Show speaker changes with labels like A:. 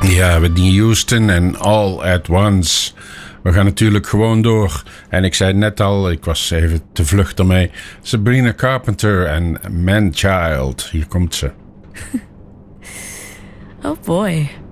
A: Ja, Whitney Houston en All at Once. We gaan natuurlijk gewoon door. En ik zei het net al, ik was even te vlug ermee. Sabrina Carpenter en Man Child. Hier komt ze.
B: Oh boy.